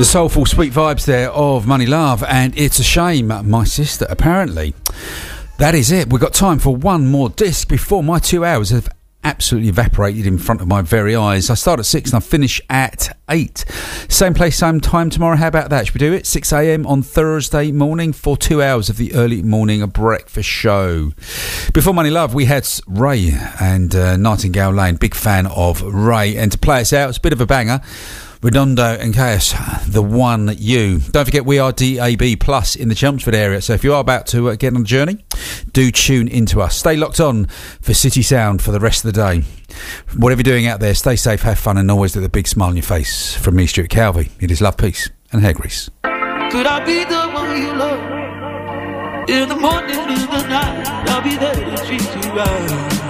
The soulful, sweet vibes there of Money Love, and It's a Shame, My Sister, apparently. That is it. We've got time for one more disc before my 2 hours have absolutely evaporated in front of my very eyes. I start at 6 and I finish at 8. Same place, same time tomorrow. How about that? Should we do it? 6 a.m. on Thursday morning for 2 hours of the early morning breakfast show. Before Money Love, we had Ray and Nightingale Lane. Big fan of Ray. And to play us out, it's a bit of a banger. Redondo and Chaos, The One You. Don't forget, we are DAB Plus in the Chelmsford area, so if you are about to get on a journey, do tune into us. Stay locked on for City Sound for the rest of the day. Whatever you're doing out there, stay safe, have fun, and always with a big smile on your face. From me, Stuart Calvey, it is love, peace, and hair grease. Could I be the one you love? In the morning, in the night, I'll be there to treat you right.